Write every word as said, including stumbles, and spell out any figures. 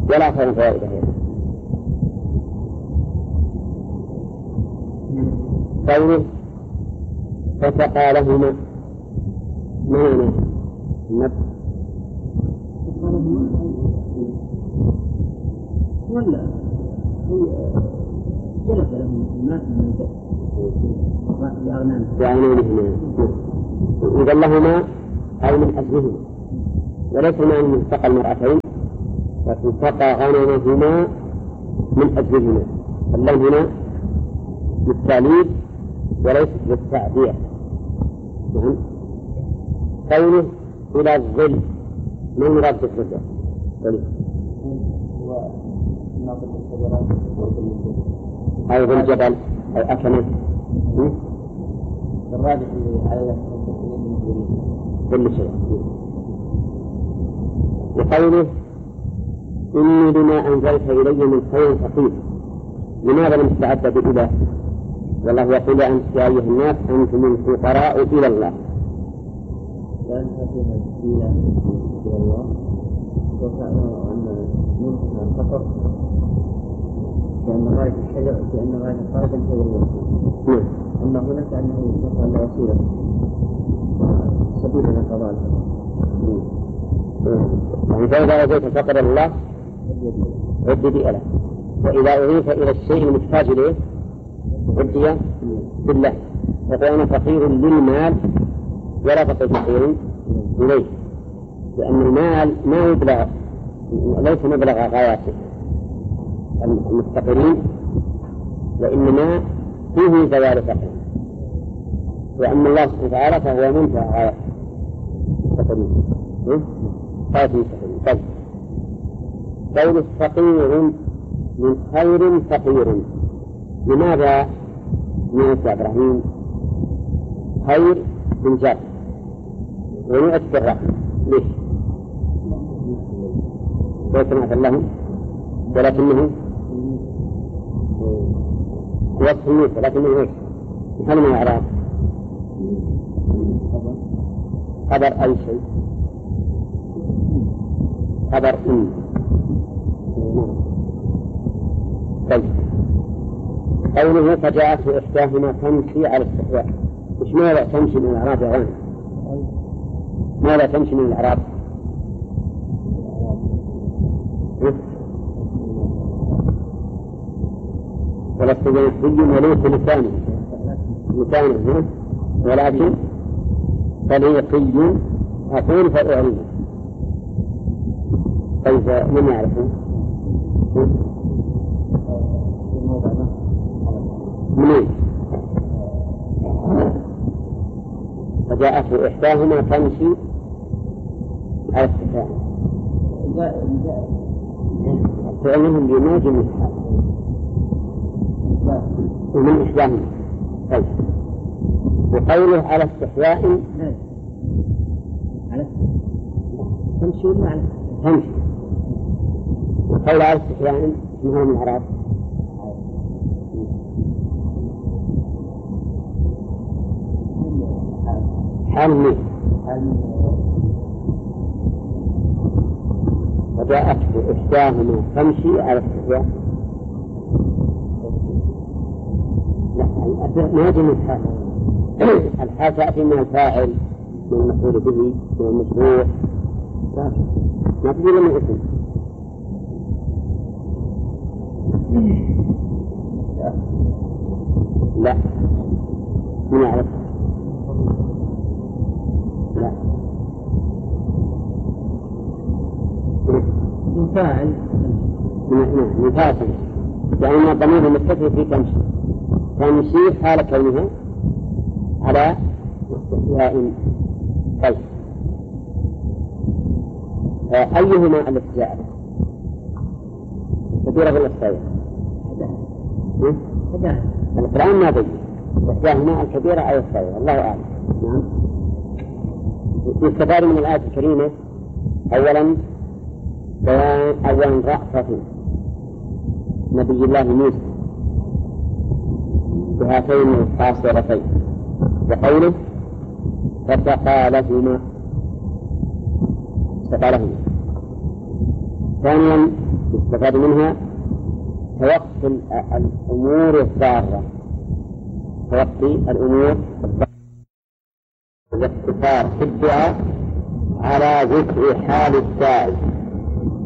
ولا خير فوائد غيره. قوله فسقى لهما ما معنى النبي ولا جلس لهم الناس من بأغنامهما إذا لهما أي من أجلهما، وليس معنى من سقى المرأتين لكن سقى غنمهما من أجلهما. اللام هنا للتعليل وليس للتعبير. نعم. قوله إلى الظل ما المراد بالظل؟ أي ظل الجبل أي أكمل الراجح على كل شيء. وقوله إني لما أنزلت إلي من خير فقير، لماذا لم تتعدى بإله؟ والله يقول أنت يا أيها الناس أنتم الفقراء إلى الله. لأن هذه الدين إلى الله وكأنه أن منها الفقر لأن غاية الشجر لأن غاية الخارج هو الوسيلة. أما هنا كأنه يقال وسيلة سبيل للقضاء. يعني فإذا أتيت فقر الله عد بأله، وإذا أضيف إلى الشيء المحتاج إليه عد بالله. فكان فقير للمال ولا فقير فقير إليه، لأن المال ما يبلغ ليس مبلغ غاياته المستقرين، وإنما فيه زوال فقر، وأما الله سبحانه وتعالى فهو منتهى غاية المستقرين. طيب قول فقير من خير فقير، لماذا نعت إبراهيم خير من جار ونعت بالرحمة؟ ليش؟ ليس نعت الله ولكنه وصف النيسة، لكنه ايش؟ هل ما يعرف خبر أي شيء؟ خبر إن. طيب قوله فجاءته إحداهما تمشي على استحياء، وش ماذا تمشي من الأعراب يا غانم؟ ماذا تمشي من الأعراب؟ ولست بنفسي وليس لسانه لسانه ولكن طريقي أقول فأعلم. طيب من يعرفه؟ منين؟ فجاءته إحداهما تمشي على استحياء، فعلهم بموج من الحال ومن إحداهما. طيب وقوله على استحياء تمشي ولا على تمشي، وقول على استحياء اسمها من الأعراب حال مين؟ وجاءته إحداهما تمشي على استحياء. لا ما يجي من الحال، الحال تأتي من الفاعل من المفعول به من المشروع، ما تجي من الاسم. لا من يعرف؟ لا من فاعل من فاعل يعني الضمير المتصل في تمشي تمشي حال كونها على استحياء. طيب أيهما التي جاءت كبيرة ولا صغيرة؟ القرآن ما بين إحداهما الكبيرة أو الصغيرة، الله أعلم. نعم. يستفاد من الآية الكريمة أولا بيان أولا رأفة نبي الله موسى بهاتين القاصرتين وقوله فسقى لهما سقى لهما. ثانيا يستفاد منها توقي الأمور الضارة، توقي الأمور الضارة، الاقتصار في الدعاء على ذكر حال الداعي